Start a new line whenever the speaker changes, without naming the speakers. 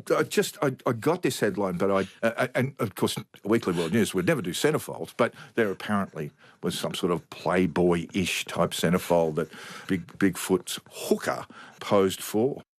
I got this headline, but and of course, Weekly World News would never do centrefolds, but there apparently was some sort of Playboy-ish type centrefold that Bigfoot's hooker posed for.